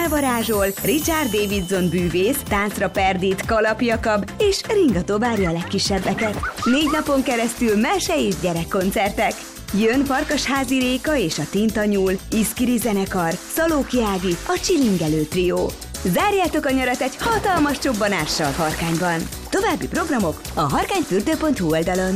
varázsol, Richard Davidson bűvész, táncra perdít, kalapja kap, és ringató várja a legkisebbeket. 4 napon keresztül mese és gyerekkoncertek. Jön Farkasházi Réka és a Tintanyúl, Iszkiri zenekar, Szalóki Ági, a Csilingelő trió. Zárjátok a nyarat egy hatalmas csobbanással Harkányban. További programok a harkányfürdő.hu oldalon.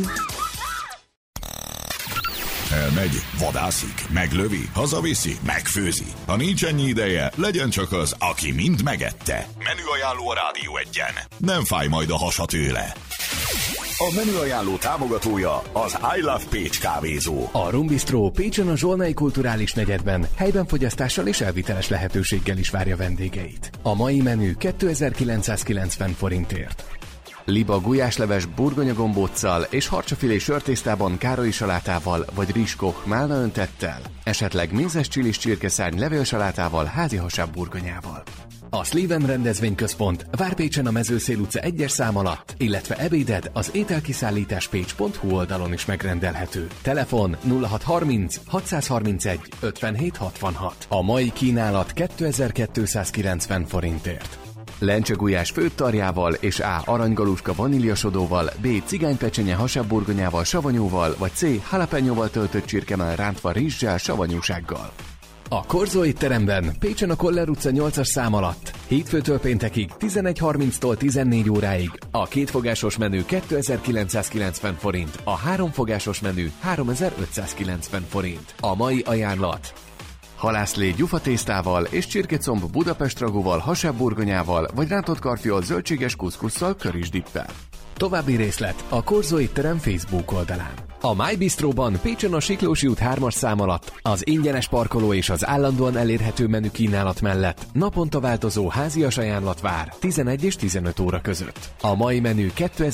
Elmegy, vadászik, meglövi, hazaviszi, megfőzi. Ha nincs ennyi ideje, legyen csak az, aki mind megette. Menüajánló a Rádió Egyen. Nem fáj majd a hasa tőle. A menüajánló támogatója az I Love Pécs kávézó. A Rum Bistro Pécsen a Zsolnai Kulturális Negyedben helyben fogyasztással és elviteles lehetőséggel is várja vendégeit. A mai menü 2990 forintért. Liba gulyásleves burgonyagombóccal és harcsafilé sörtésztában károlyi salátával vagy rizskoch málna öntettel, esetleg mézes csilis csirkeszárny levélsalátával, házi hasább burgonyával. A Sleven rendezvényközpont Várpécsen a Mezőszél utca 1-es szám alatt, illetve ebéded az ételkiszállításpécs.hu oldalon is megrendelhető. Telefon 0630 631 57 66. A mai kínálat 2290 forintért. Lencsegulyás főttarjával és A. aranygaluska vaníliasodóval, B. cigánypecsenye hasábburgonyával, savanyúval, vagy C. jalapenyóval töltött csirkemell rántva rizssel, savanyúsággal. A Korzó étteremben Pécsen a Koller utca 8-as szám alatt hétfőtől péntekig 11:30-tól 14 óráig a kétfogásos menü 2990 forint, a háromfogásos menü 3590 forint. A mai ajánlat: halászlé gyufatésztával és csirkecomb Budapest ragúval, hasábburgonyával vagy rántott karfiol zöldséges kuszkusszal körisdippel. További részlet a Korzó étterem Facebook oldalán. A My Bistroban Pécsen a Siklósi út 3-as szám alatt az ingyenes parkoló és az állandóan elérhető menü kínálat mellett naponta változó házias ajánlat vár 11 és 15 óra között. A mai menü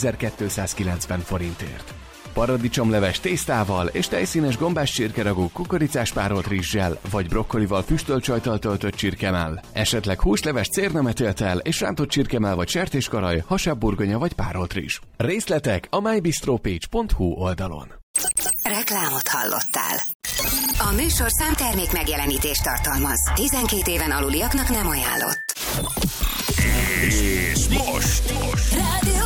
2290 forintért. Paradicsomleves tésztával és tejszínes gombás csirkeragú kukoricás párolt rizssel vagy brokkolival füstölt sajttal töltött csirkemell, esetleg húsleves cérnametéltel és rántott csirkemell vagy sertéskaraj, hasábburgonya vagy párolt rizs. Részletek a mybistropage.hu oldalon. Reklámot hallottál. A műsorszám termék megjelenítést tartalmaz. 12 éven aluliaknak nem ajánlott. És most. Rádió